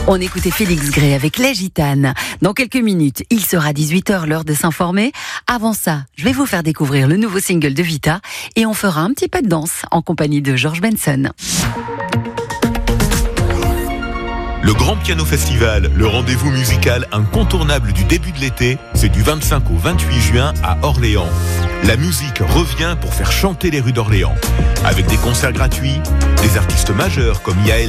On écoutait Félix Gray avec La Gitane. Dans quelques minutes, il sera 18h, l'heure de s'informer. Avant ça, je vais vous faire découvrir le nouveau single de Vita et on fera un petit peu de danse en compagnie de George Benson. Le Grand Piano Festival, le rendez-vous musical incontournable du début de l'été, c'est du 25 au 28 juin à Orléans. La musique revient pour faire chanter les rues d'Orléans. Avec des concerts gratuits, des artistes majeurs comme Yael